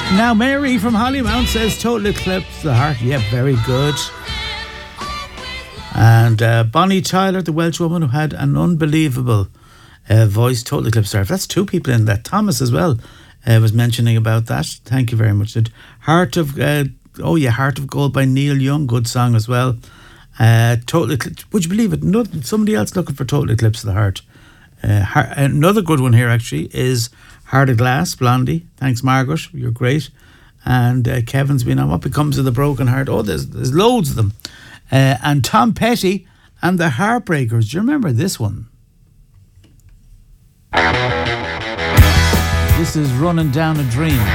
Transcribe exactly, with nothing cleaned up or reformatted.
Now, Mary from Hollymount says Total Eclipse the Heart. Yeah, very good. And uh, Bonnie Tyler, the Welsh woman who had an unbelievable uh, voice, Total Eclipse the Heart. That's two people in that. Thomas as well uh, was mentioning about that. Thank you very much. Heart of, uh, oh yeah, Heart of Gold by Neil Young. Good song as well. Uh, Total Eclipse. Would you believe it? No, somebody else looking for Total Eclipse of the Heart. Uh, heart, another good one here actually is Heart of Glass, Blondie. Thanks, Margaret. You're great. And uh, Kevin's been on What Becomes of the Broken Heart. Oh, there's there's loads of them. Uh, and Tom Petty and the Heartbreakers. Do you remember this one? This is Running Down a Dream.